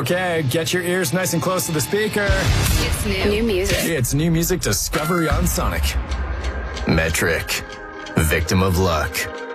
Okay, get your ears nice and close to the speaker. It's new music. It's new music discovery on Sonic. Metric. Victim of luck.